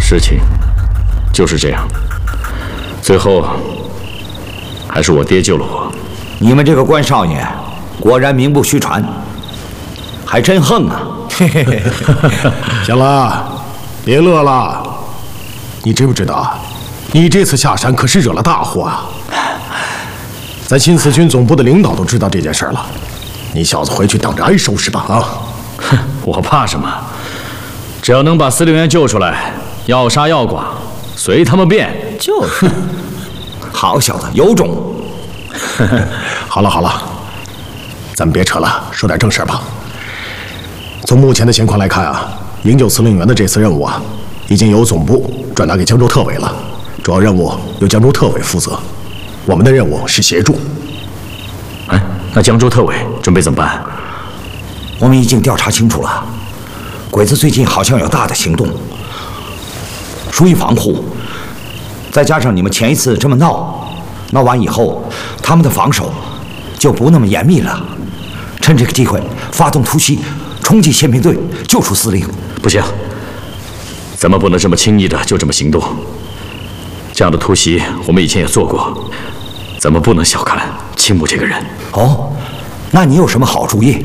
事情就是这样，最后还是我爹救了我。 你们这个关少爷，果然名不虚传，还真横啊！ 行了，别乐了。你知不知道，你这次下山可是惹了大祸啊！咱新四军总部的领导都知道这件事了，你小子回去等着挨收拾吧！啊！ 哼，我怕什么？只要能把司令员救出来，要杀要剐，随他们便。 就是，好小子，有种！ 好了，咱们别扯了，说点正事吧。从目前的情况来看啊，营救司令员的这次任务啊，已经由总部转达给江州特委了，主要任务由江州特委负责，我们的任务是协助。 哎，那江州特委准备怎么办？ 我们已经调查清楚了，鬼子最近好像有大的行动，疏于防护，再加上你们前一次这么闹完以后，他们的防守就不那么严密了。趁这个机会发动突袭，冲击宪兵队，救出司令。 不行，咱们不能这么轻易的就这么行动。这样的突袭我们以前也做过，咱们不能小看青木这个人。 哦，那你有什么好主意？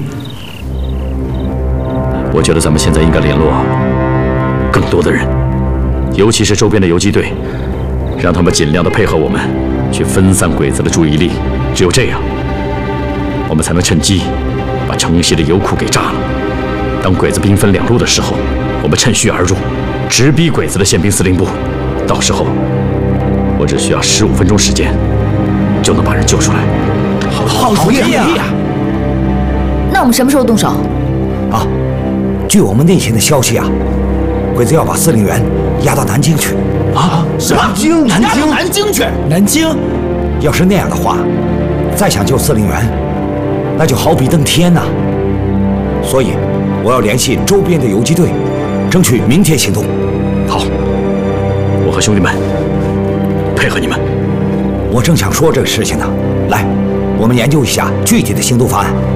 我觉得咱们现在应该联络更多的人，尤其是周边的游击队，让他们尽量的配合我们，去分散鬼子的注意力。只有这样，我们才能趁机把城西的油库给炸了。当鬼子兵分两路的时候，我们趁虚而入，直逼鬼子的宪兵司令部。到时候，我只需要15分钟时间，就能把人救出来。 好主意啊！ 那我们什么时候动手？ 啊，据我们内线的消息啊，鬼子要把司令员押到南京去。 啊？什么？南京去？南京？ 要是那样的话，再想救司令员，那就好比登天呐。所以，我要联系周边的游击队，争取明天行动。 好，我和兄弟们配合你们。 我正想说这个事情呢，来，我们研究一下具体的行动方案。